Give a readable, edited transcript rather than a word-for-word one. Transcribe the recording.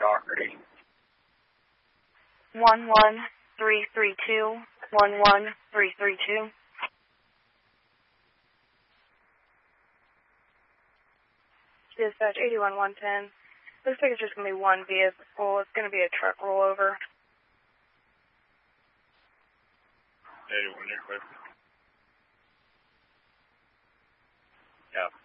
Doherty. 11332. 11332. Dispatch 81110. Looks like it's just going to be one vehicle. It's going to be a truck rollover. 81, you're clear. Yeah.